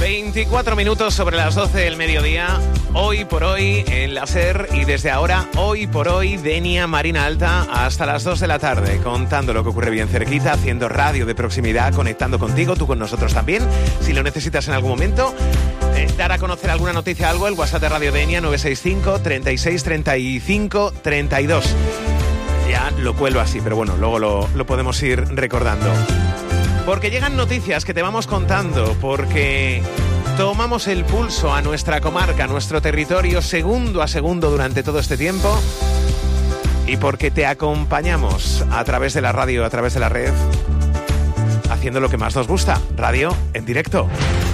24 minutos sobre las 12 del mediodía. Hoy por hoy en la SER y desde ahora, hoy por hoy, Denia Marina Alta hasta las 2 de la tarde, contando lo que ocurre bien cerquita, haciendo radio de proximidad, conectando contigo, tú con nosotros también. Si lo necesitas en algún momento, dar a conocer alguna noticia, algo, el WhatsApp de Radio Denia 965 36 35 32. Ya lo cuelo así, pero bueno, luego lo podemos ir recordando. Porque llegan noticias que te vamos contando, porque tomamos el pulso a nuestra comarca, a nuestro territorio, segundo a segundo durante todo este tiempo, y porque te acompañamos a través de la radio, a través de la red, haciendo lo que más nos gusta, radio en directo.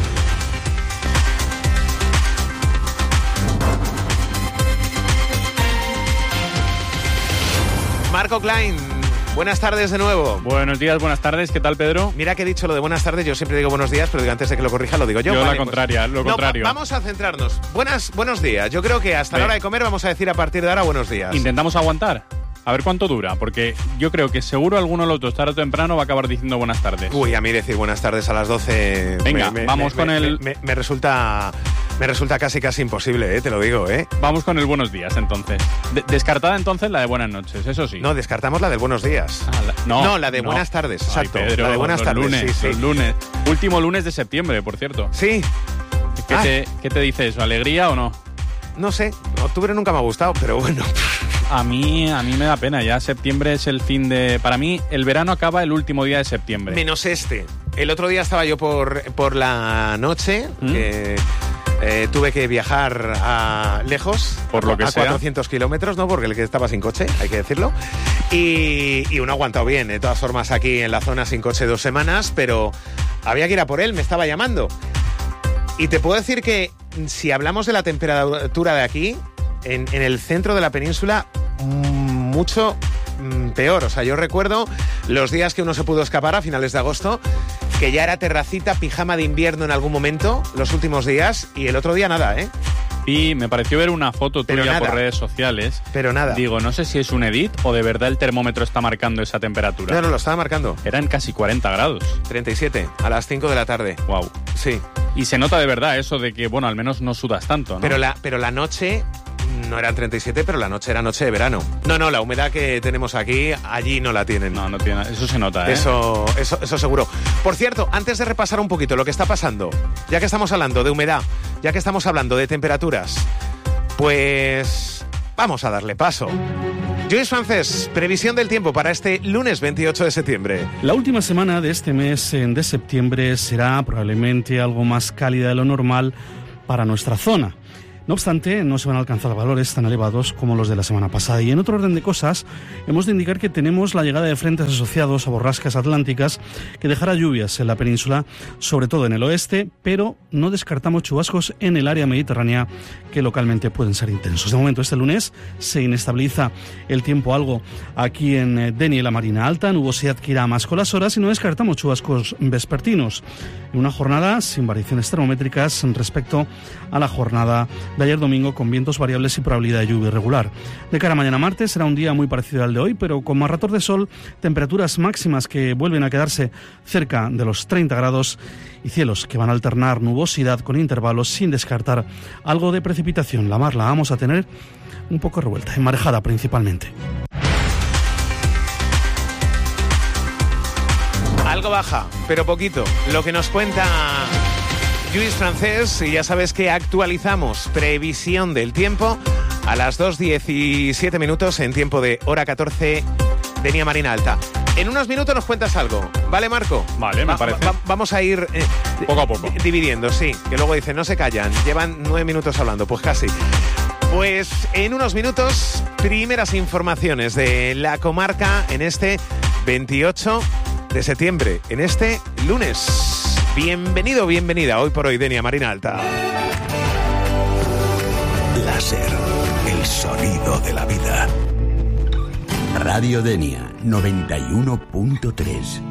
Marco Klein, buenas tardes de nuevo. Buenos días, buenas tardes. ¿Qué tal, Pedro? Mira que he dicho lo de buenas tardes, yo siempre digo buenos días, pero digo, antes de que lo corrija lo digo yo. Yo vale, la contraria, pues, lo contrario. Vamos a centrarnos. Buenos días. Yo creo que hasta la hora de comer vamos a decir a partir de ahora buenos días. Intentamos aguantar. A ver cuánto dura, porque yo creo que seguro alguno de los dos, tarde o temprano, va a acabar diciendo buenas tardes. Uy, a mí decir buenas tardes a las 12... Venga, vamos con el... Me resulta casi imposible, te lo digo, Vamos con el buenos días, entonces. Descartada, entonces, la de buenas noches, eso sí. No, descartamos la del buenos días. La de buenas tardes, exacto. Ay, Pedro, la de buenas tardes, lunes, sí. Los lunes. Último lunes de septiembre, por cierto. Sí. ¿Qué te dice eso? ¿Alegría o no? No sé, octubre nunca me ha gustado, pero bueno... A mí me da pena, ya septiembre es el fin de... Para mí, el verano acaba el último día de septiembre. Menos este. El otro día estaba yo por la noche, tuve que viajar lejos, por lo que a sea. 400 kilómetros, ¿no? Porque el que estaba sin coche, hay que decirlo. Y uno ha aguantado bien, de todas formas, aquí en la zona sin coche 2 semanas, pero había que ir a por él, me estaba llamando. Y te puedo decir que si hablamos de la temperatura de aquí, en el centro de la península, mucho peor. O sea, yo recuerdo los días que uno se pudo escapar a finales de agosto, que ya era terracita, pijama de invierno en algún momento, los últimos días, y el otro día nada, Y me pareció ver una foto tuya por redes sociales. Pero nada. Digo, no sé si es un edit o de verdad el termómetro está marcando esa temperatura. No, lo estaba marcando. Eran casi 40 grados. 37, a las 5 de la tarde. Wow. Sí. Y se nota de verdad eso de que, bueno, al menos no sudas tanto, ¿no? Pero la noche... No eran 37, pero la noche era noche de verano. No, la humedad que tenemos aquí, allí no la tienen. No tiene. Eso se nota, Eso seguro. Por cierto, antes de repasar un poquito lo que está pasando, ya que estamos hablando de humedad, ya que estamos hablando de temperaturas, pues vamos a darle paso. Lluís Francés, previsión del tiempo para este lunes 28 de septiembre. La última semana de este mes de septiembre será probablemente algo más cálida de lo normal para nuestra zona. No obstante, no se van a alcanzar valores tan elevados como los de la semana pasada. Y en otro orden de cosas, hemos de indicar que tenemos la llegada de frentes asociados a borrascas atlánticas que dejará lluvias en la península, sobre todo en el oeste, pero no descartamos chubascos en el área mediterránea que localmente pueden ser intensos. De momento, este lunes se inestabiliza el tiempo algo aquí en Denia y la Marina Alta, nubosidad que irá más con las horas y no descartamos chubascos vespertinos. En una jornada sin variaciones termométricas respecto a la jornada de ayer domingo, con vientos variables y probabilidad de lluvia irregular. De cara a mañana martes será un día muy parecido al de hoy, pero con más ratos de sol, temperaturas máximas que vuelven a quedarse cerca de los 30 grados y cielos que van a alternar nubosidad con intervalos sin descartar algo de precipitación. La mar la vamos a tener un poco revuelta, enmarejada principalmente. Algo baja, pero poquito. Lo que nos cuenta Lluís Francés, y ya sabes que actualizamos previsión del tiempo a las 2:17 minutos en tiempo de hora 14, Denia Marina Alta. En unos minutos nos cuentas algo, ¿vale, Marco? Vale, me parece. Vamos a ir poco a poco dividiendo, sí, que luego dicen, no se callan, llevan 9 minutos hablando, pues casi. Pues en unos minutos, primeras informaciones de la comarca en este 28 de septiembre, en este lunes. Bienvenido, bienvenida, hoy por hoy, Denia Marina Alta. La SER, el sonido de la vida. Radio Denia 91.3.